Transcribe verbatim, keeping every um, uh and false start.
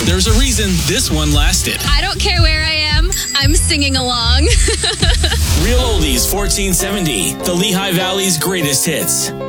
There's a reason this one lasted. I don't care where I am, I'm singing along. Real Oldies fourteen seventy, the Lehigh Valley's greatest hits.